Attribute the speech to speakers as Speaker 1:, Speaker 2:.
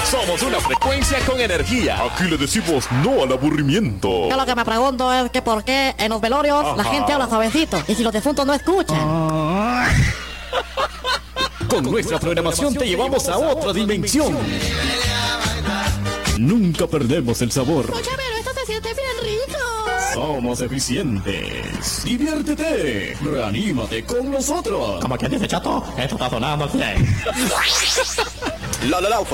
Speaker 1: Somos una frecuencia con energía.
Speaker 2: Aquí le decimos no al aburrimiento.
Speaker 3: Yo lo que me pregunto es que por qué en los velorios la gente habla suavecito y si los difuntos no escuchan.
Speaker 1: Con nuestra programación te llevamos a otra dimensión. Nunca perdemos el sabor.
Speaker 3: Oye, pero esto se siente bien rico.
Speaker 1: Somos eficientes. Diviértete. Reanímate con nosotros.
Speaker 4: Como quien dice, chato, esto está sonando bien.
Speaker 5: La